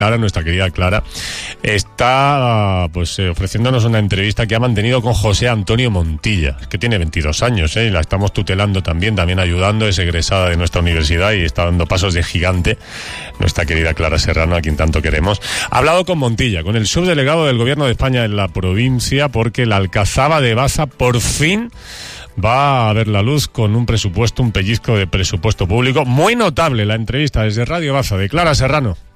Clara, nuestra querida Clara, está ofreciéndonos una entrevista que ha mantenido con José Antonio Montilla, que tiene 22 años, y la estamos tutelando también ayudando, es egresada de nuestra universidad y está dando pasos de gigante, nuestra querida Clara Serrano, a quien tanto queremos. Ha hablado con Montilla, con el subdelegado del Gobierno de España en la provincia, porque la Alcazaba de Baza por fin va a ver la luz con un presupuesto, un pellizco de presupuesto público. Muy notable la entrevista desde Radio Baza de Clara Serrano.